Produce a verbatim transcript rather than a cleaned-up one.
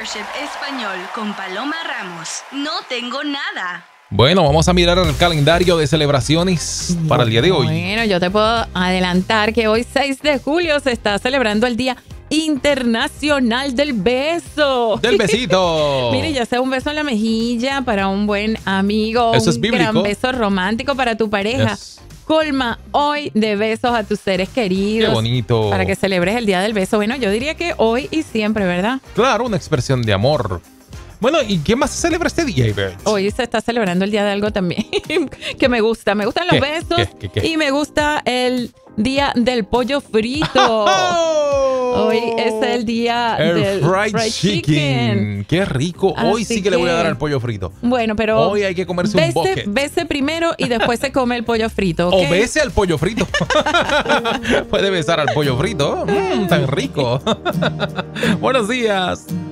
MasterChef Español con Paloma Ramos. No tengo nada. Bueno, vamos a mirar el calendario de celebraciones para el día de hoy. Bueno, yo te puedo adelantar que hoy seis de julio se está celebrando el Día Internacional del Beso. Del besito. Mire, ya sea un beso en la mejilla para un buen amigo, Eso un es bíblico. gran beso romántico para tu pareja. Yes. Colma hoy de besos a tus seres queridos. Qué bonito. Para que celebres el Día del Beso. Bueno, yo diría que hoy y siempre, ¿verdad? Claro, una expresión de amor. Bueno, ¿y qué más se celebra este día, Ivette? Hoy se está celebrando el día de algo también que me gusta. Me gustan los ¿Qué? besos ¿Qué? ¿Qué? ¿Qué? y me gusta el día del pollo frito. Hoy es el día El del fried, fried chicken. chicken. Qué rico. Hoy Así sí que, le voy a que- dar al pollo frito. Bueno, pero Hoy hay que comerse un bese, bucket. bese primero y después se come el pollo frito, ¿ok? O bese al pollo frito. Puede besar al pollo frito. Mm, tan rico. Buenos días.